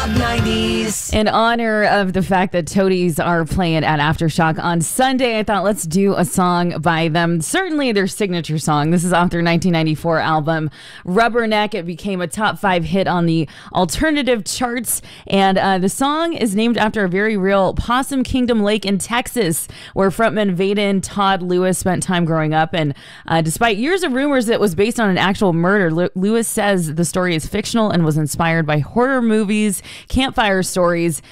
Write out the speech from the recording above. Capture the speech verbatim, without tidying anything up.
Club nineties. In honor of the fact that Toadies are playing at Aftershock on Sunday, I thought let's do a song by them. Certainly their signature song. This is off their nineteen ninety-four album, Rubberneck. It became a top five hit on the alternative charts. And uh, the song is named after a very real Possum Kingdom Lake in Texas, where frontman Vaden Todd Lewis spent time growing up. And uh, despite years of rumors that it was based on an actual murder, L- Lewis says the story is fictional and was inspired by horror movies, campfire stories,